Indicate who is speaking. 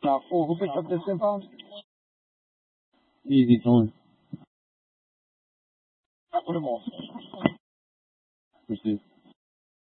Speaker 1: Now, fool, who picked up this 10 pounds?
Speaker 2: Easy, Tony.
Speaker 1: I put him on.
Speaker 2: What's this?